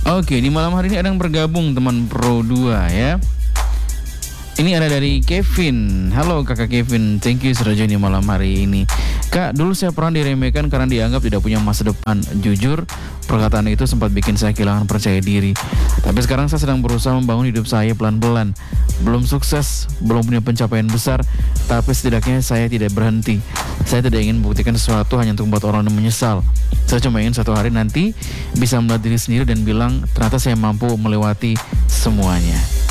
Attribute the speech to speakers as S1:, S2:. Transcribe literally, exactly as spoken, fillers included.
S1: Oke, di malam hari ini ada yang bergabung teman Pro dua ya. Ini ada dari Kevin. Halo kakak Kevin, thank you sudah join di malam hari ini. Kak, dulu saya pernah diremehkan karena dianggap tidak punya masa depan. Jujur, perkataan itu sempat bikin saya kehilangan percaya diri. Tapi sekarang saya sedang berusaha membangun hidup saya pelan-pelan. Belum sukses, belum punya pencapaian besar, tapi setidaknya saya tidak berhenti. Saya tidak ingin membuktikan sesuatu hanya untuk membuat orang menyesal. Saya cuma ingin suatu hari nanti bisa melihat diri sendiri dan bilang ternyata saya mampu melewati semuanya.